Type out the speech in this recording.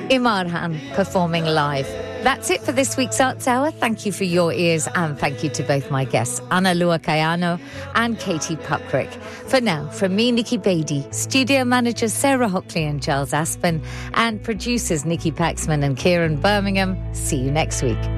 Imarhan performing live. That's it for this week's Arts Hour. Thank you for your ears and thank you to both my guests, Ana Lua Cayano and Katie Puckrick. For now, from me, Nikki Beattie, studio managers Sarah Hockley and Charles Aspen, and producers Nikki Paxman and Kieran Birmingham, see you next week.